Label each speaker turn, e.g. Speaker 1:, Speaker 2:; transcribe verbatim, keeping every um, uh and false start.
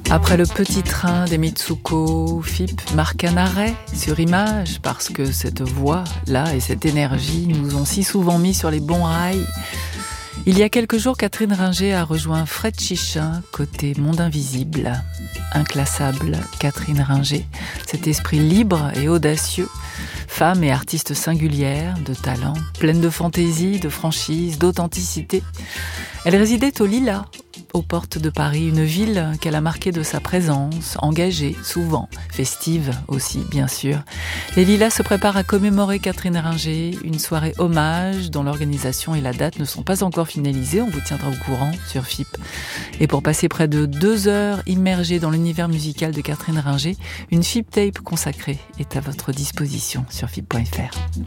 Speaker 1: Après le petit train des Mitsuko, F I P marque un arrêt sur image parce que cette voix-là et cette énergie nous ont si souvent mis sur les bons rails. Il y a quelques jours, Catherine Ringer a rejoint Fred Chichin, côté Monde Invisible. Inclassable Catherine Ringer, cet esprit libre et audacieux, femme et artiste singulière, de talent, pleine de fantaisie, de franchise, d'authenticité. Elle résidait au Lilas, aux portes de Paris, une ville qu'elle a marquée de sa présence, engagée, souvent, festive aussi, bien sûr. Les Lilas se préparent à commémorer Catherine Ringer, une soirée hommage dont l'organisation et la date ne sont pas encore finalisées, on vous tiendra au courant sur F I P. Et pour passer près de deux heures immergées dans l'univers musical de Catherine Ringer, une F I P tape consacrée est à votre disposition sur F I P point F R.